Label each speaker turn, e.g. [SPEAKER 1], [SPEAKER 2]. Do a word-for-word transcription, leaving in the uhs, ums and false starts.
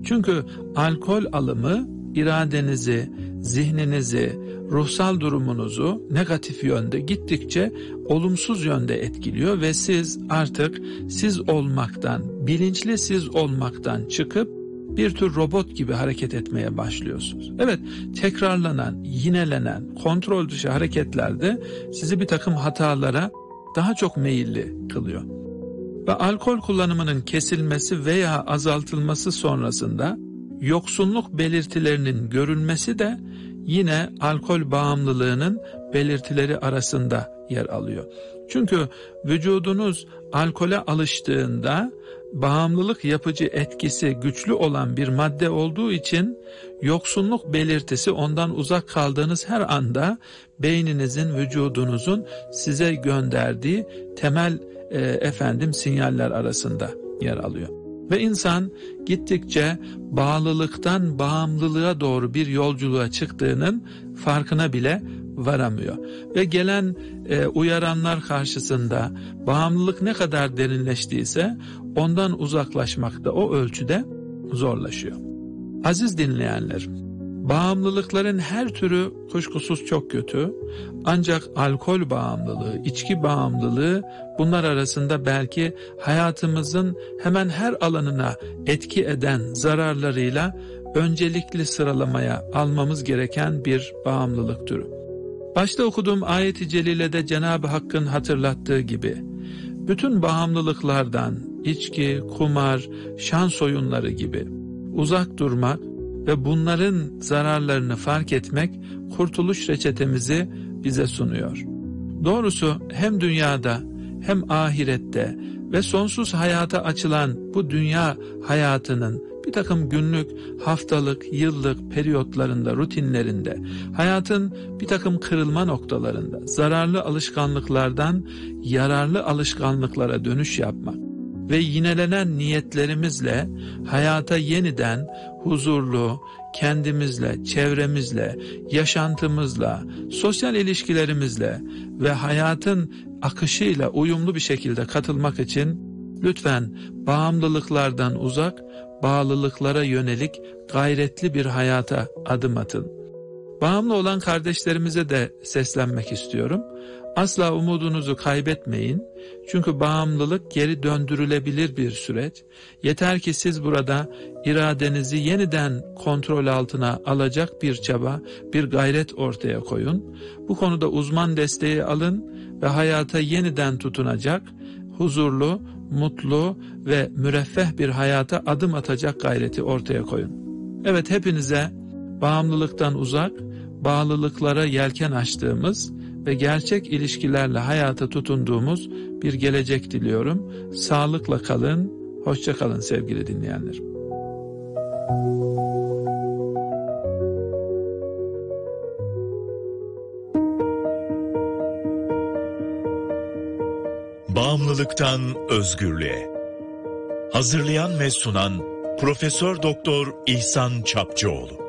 [SPEAKER 1] Çünkü alkol alımı iradenizi, zihninizi, ruhsal durumunuzu negatif yönde, gittikçe olumsuz yönde etkiliyor ve siz artık siz olmaktan, bilinçli siz olmaktan çıkıp bir tür robot gibi hareket etmeye başlıyorsunuz. Evet, tekrarlanan, yinelenen, kontrol dışı hareketlerde sizi bir takım hatalara daha çok meyilli kılıyor. Ve alkol kullanımının kesilmesi veya azaltılması sonrasında yoksunluk belirtilerinin görülmesi de yine alkol bağımlılığının belirtileri arasında yer alıyor. Çünkü vücudunuz alkole alıştığında bağımlılık yapıcı etkisi güçlü olan bir madde olduğu için yoksunluk belirtisi ondan uzak kaldığınız her anda beyninizin, vücudunuzun size gönderdiği temel e, efendim sinyaller arasında yer alıyor. Ve insan gittikçe bağlılıktan bağımlılığa doğru bir yolculuğa çıktığının farkına bile varamıyor. Ve gelen e, uyaranlar karşısında bağımlılık ne kadar derinleştiyse ondan uzaklaşmak da o ölçüde zorlaşıyor. Aziz dinleyenler, bağımlılıkların her türü kuşkusuz çok kötü. Ancak alkol bağımlılığı, içki bağımlılığı bunlar arasında belki hayatımızın hemen her alanına etki eden zararlarıyla öncelikli sıralamaya almamız gereken bir bağımlılık türü. Başta okuduğum ayet-i celilede Cenab-ı Hakk'ın hatırlattığı gibi bütün bağımlılıklardan, içki, kumar, şans oyunları gibi uzak durmak ve bunların zararlarını fark etmek kurtuluş reçetemizi bize sunuyor. Doğrusu hem dünyada hem ahirette ve sonsuz hayata açılan bu dünya hayatının bir takım günlük, haftalık, yıllık periyotlarında, rutinlerinde, hayatın bir takım kırılma noktalarında, zararlı alışkanlıklardan yararlı alışkanlıklara dönüş yapmak ve yinelenen niyetlerimizle hayata yeniden huzurlu, kendimizle, çevremizle, yaşantımızla, sosyal ilişkilerimizle ve hayatın akışıyla uyumlu bir şekilde katılmak için lütfen bağımlılıklardan uzak, bağlılıklara yönelik gayretli bir hayata adım atın. Bağımlı olan kardeşlerimize de seslenmek istiyorum. Asla umudunuzu kaybetmeyin. Çünkü bağımlılık geri döndürülebilir bir süreç. Yeter ki siz burada iradenizi yeniden kontrol altına alacak bir çaba, bir gayret ortaya koyun. Bu konuda uzman desteği alın ve hayata yeniden tutunacak, huzurlu, mutlu ve müreffeh bir hayata adım atacak gayreti ortaya koyun. Evet, hepinize bağımlılıktan uzak, bağlılıklara yelken açtığımız ve gerçek ilişkilerle hayata tutunduğumuz bir gelecek diliyorum. Sağlıkla kalın, hoşça kalın sevgili dinleyenlerim.
[SPEAKER 2] Bağımlılıktan özgürlüğe. Hazırlayan ve sunan Profesör Doktor İhsan Çapçıoğlu.